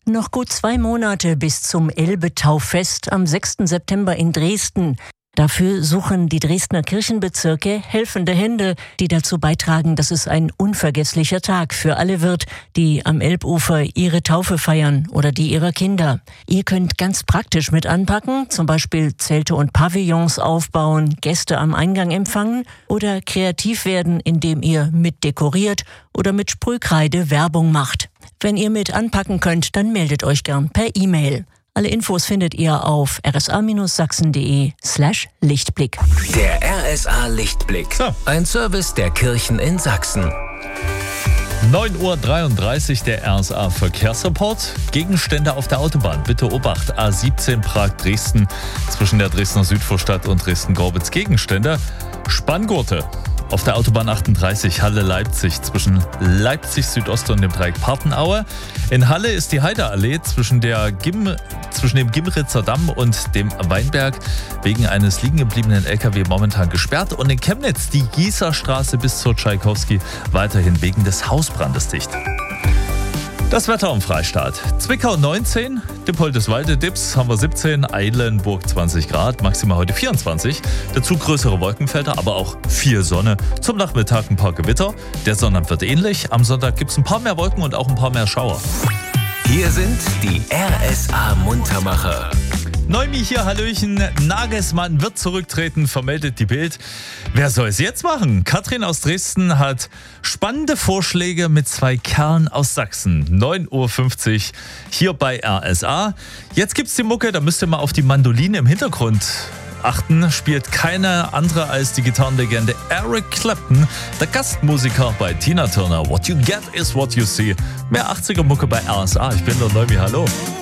Noch gut 2 Monate bis zum Elbe-Tauffest am 6. September in Dresden. Dafür suchen die Dresdner Kirchenbezirke helfende Hände, die dazu beitragen, dass es ein unvergesslicher Tag für alle wird, die am Elbufer ihre Taufe feiern oder die ihrer Kinder. Ihr könnt ganz praktisch mit anpacken, zum Beispiel Zelte und Pavillons aufbauen, Gäste am Eingang empfangen oder kreativ werden, indem ihr mit dekoriert oder mit Sprühkreide Werbung macht. Wenn ihr mit anpacken könnt, dann meldet euch gern per E-Mail. Alle Infos findet ihr auf rsa-sachsen.de/Lichtblick. Der RSA Lichtblick. So. Ein Service der Kirchen in Sachsen. 9:33 Uhr, der RSA Verkehrsreport. Gegenstände auf der Autobahn. Bitte Obacht. A17 Prag-Dresden zwischen der Dresdner Südvorstadt und Dresden-Gorbitz. Gegenstände. Spanngurte. Auf der Autobahn 38 Halle-Leipzig zwischen Leipzig Südost und dem Dreieck Partenaue. In Halle ist die Heideallee zwischen dem Gimritzer Damm und dem Weinberg wegen eines liegen gebliebenen LKW momentan gesperrt. Und in Chemnitz die Gießerstraße bis zur Tschaikowski weiterhin wegen des Hausbrandes dicht. Das Wetter im Freistaat. Zwickau 19, Dippoldiswalde, Dips haben wir 17, Eilenburg 20 Grad, maximal heute 24. Dazu größere Wolkenfelder, aber auch viel Sonne. Zum Nachmittag ein paar Gewitter. Der Sonnabend wird ähnlich. Am Sonntag gibt es ein paar mehr Wolken und auch ein paar mehr Schauer. Hier sind die RSA Muntermacher. Neumi hier, Hallöchen. Nagelsmann wird zurücktreten, vermeldet die Bild. Wer soll es jetzt machen? Katrin aus Dresden hat spannende Vorschläge mit 2 Kerlen aus Sachsen. 9:50 Uhr hier bei RSA. Jetzt gibt's die Mucke, da müsst ihr mal auf die Mandoline im Hintergrund achten. Spielt keine andere als die Gitarrenlegende Eric Clapton, der Gastmusiker bei Tina Turner. What you get is what you see. Mehr 80er Mucke bei RSA. Ich bin der Neumi, hallo.